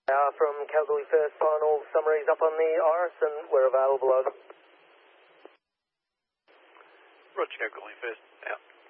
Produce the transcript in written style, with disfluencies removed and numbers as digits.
From Kalgoorlie First, final summaries up on the Iris, and we're available over. Roger, Kalgoorlie First, out.